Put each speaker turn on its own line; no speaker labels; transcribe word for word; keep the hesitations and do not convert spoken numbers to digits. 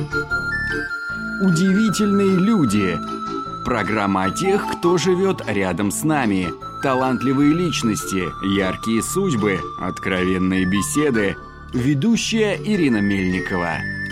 Удивительные люди. Программа о тех, кто живет рядом с нами. Талантливые личности, яркие судьбы, откровенные беседы. Ведущая Ирина Мельникова.